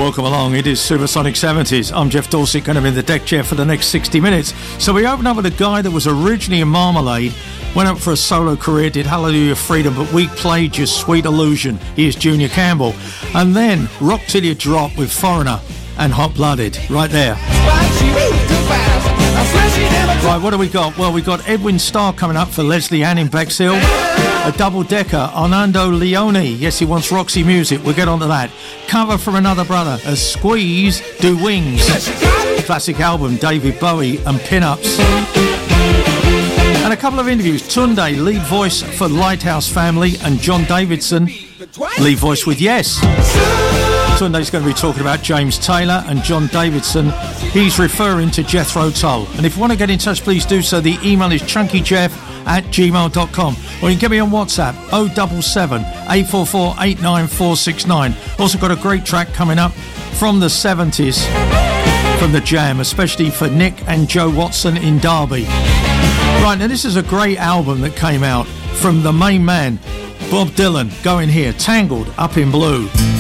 welcome along. It is Supersonic 70s. I'm Jeff Dorset, going to be in the deck chair for the next 60 minutes. So we open up with a guy that was originally in Marmalade, went up for a solo career, did Hallelujah Freedom, but we played Your Sweet Illusion. He is Junior Campbell. And then Rock Till You Drop with Foreigner and Hot Blooded, right there. Right, what do we got? Well, we got Edwin Starr coming up for Leslie Ann in Bexhill. A double-decker, Arnando Leone. Yes, he wants Roxy music. We'll get on to that. Cover from another brother, as Squeeze do Wings. Classic album, David Bowie and Pin-Ups. And a couple of interviews. Tunde, lead voice for Lighthouse Family, and John Davidson, lead voice with Yes. Tunde's going to be talking about James Taylor, and John Davidson, he's referring to Jethro Tull. And if you want to get in touch, please do so. The email is chunkyjeff@gmail.com, or you can get me on WhatsApp 077 844 89469. Also got a great track coming up from the 70s from the Jam, especially for Nick and Joe Watson in Derby. Right, now this is a great album that came out from the main man, Bob Dylan, going here, Tangled Up in Blue.